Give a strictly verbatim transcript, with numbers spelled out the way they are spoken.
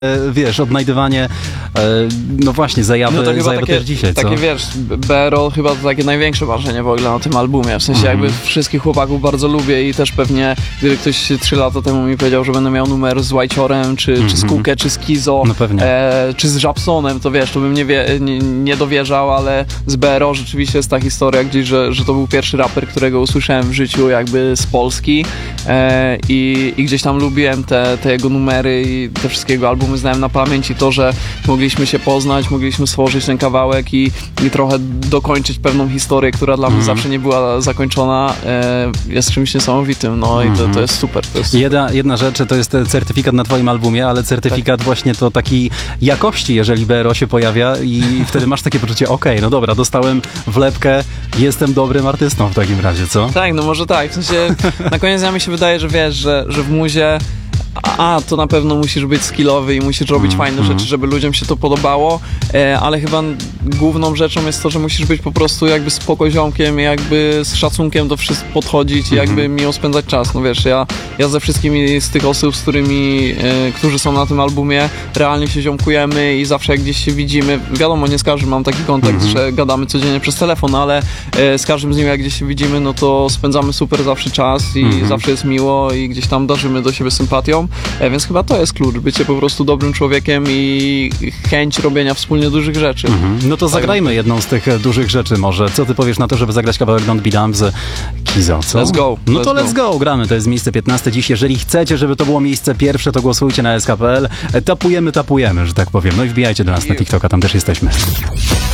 wiesz, odnajdywanie, no właśnie, zajawy, no to chyba zajawy takie, też dzisiaj, co? takie, wiesz, B R O chyba to takie największe marzenie w ogóle na tym albumie, w sensie Mhm. jakby wszystkich chłopaków bardzo lubię i też pewnie, gdyby ktoś trzy lata temu mi powiedział, że będę miał numer z Whiteciorem, czy, Mhm. czy z Kukę, czy z Kizo, No pewnie. e, czy z Żabsonem, to wiesz, to bym nie, wie, nie, nie dowierzał, ale z B R O rzeczywiście jest ta historia gdzieś, że, że to był pierwszy raper, którego usłyszałem w życiu jakby z Polski e, i, i gdzieś tam lubiłem te, te jego numery i te wszystkie jego albumy znałem na pamięć i to, że mogliśmy się poznać, mogliśmy stworzyć ten kawałek i, i trochę dokończyć pewną historię, która dla mnie Mhm. zawsze nie była zakończona, e, jest czymś niesamowitym, no i to, to jest super. To jest super. Jedna, jedna rzecz to jest certyfikat na twoim albumie, ale certyfikat tak. właśnie to takiej jakości, jeżeli B R O się pojawia i wtedy masz takie poczucie, okej, okay, no dobra, dostałem wlepkę, jestem dobrym artystą w takim razie, co? Tak, no może tak, w sensie na koniec dnia mi się wydaje, że wiesz, że, że w muzie a, to na pewno musisz być skillowy i musisz robić Mm, fajne mm. rzeczy, żeby ludziom się to podobało, e, ale chyba główną rzeczą jest to, że musisz być po prostu jakby spokoziomkiem, jakby z szacunkiem do wszystkich podchodzić i Mhm. jakby miło spędzać czas. No wiesz, ja, ja ze wszystkimi z tych osób, z którymi, e, którzy są na tym albumie, realnie się ziomkujemy i zawsze jak gdzieś się widzimy, wiadomo, nie z każdym mam taki kontakt, Mhm. że gadamy codziennie przez telefon, ale e, z każdym z nimi jak gdzieś się widzimy, no to spędzamy super zawsze czas i Mhm. zawsze jest miło i gdzieś tam darzymy do siebie sympatią. E, więc chyba to jest klucz, bycie po prostu dobrym człowiekiem i chęć robienia wspólnie dużych rzeczy. Mhm. No to zagrajmy jedną z tych dużych rzeczy może. Co ty powiesz na to, żeby zagrać kawałek Don't Be Dumb z Kizo, co? Let's go. No Let's to let's go. go, gramy. To jest miejsce piętnaste dziś. Jeżeli chcecie, żeby to było miejsce pierwsze, to głosujcie na S K P L. Tapujemy, tapujemy, że tak powiem. No i wbijajcie do nas na TikToka, tam też jesteśmy.